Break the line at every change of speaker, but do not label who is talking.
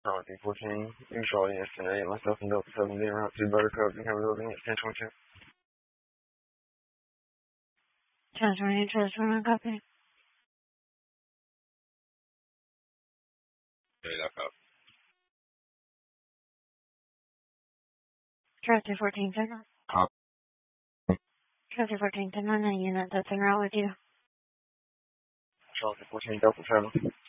14, usual yesterday, myself and Delta 7 being route 2 Buttercup, and have building at 1022.
1020, transfer, copy. Traffic 14, 10. Traffic 14, 10 on a unit that's en route with you.
Traffic 14, Delta 7.